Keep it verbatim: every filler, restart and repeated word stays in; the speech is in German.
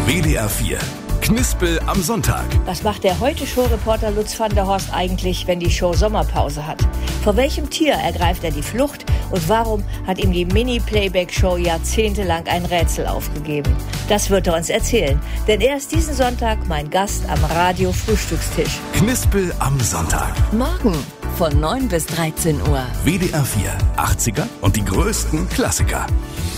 W D R vier. Knispel am Sonntag. Was macht der Heute-Show-Reporter Lutz van der Horst eigentlich, wenn die Show Sommerpause hat? Vor welchem Tier ergreift er die Flucht? Und warum hat ihm die Mini-Playback-Show jahrzehntelang ein Rätsel aufgegeben? Das wird er uns erzählen. Denn er ist diesen Sonntag mein Gast am Radio-Frühstückstisch. Knispel am Sonntag. Morgen von neun bis dreizehn Uhr. W D R vier. achtziger und die größten Klassiker.